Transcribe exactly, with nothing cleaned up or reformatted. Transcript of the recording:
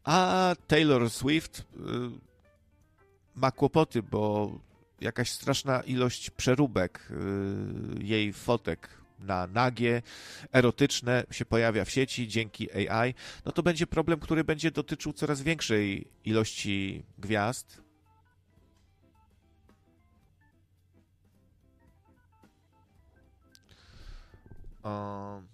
A Taylor Swift y, ma kłopoty, bo jakaś straszna ilość przeróbek y, jej fotek na nagie, erotyczne się pojawia w sieci dzięki A I, no to będzie problem, który będzie dotyczył coraz większej ilości gwiazd. O...